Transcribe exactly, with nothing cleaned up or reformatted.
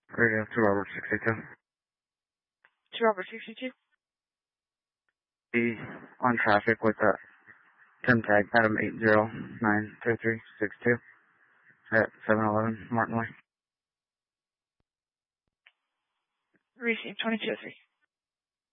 Radio to Robert sixty-two. To Robert sixty-two? Be on traffic with that Tim tag, Adam eight zero nine two three six two at seven eleven Martin Way. Receive twenty-two oh three.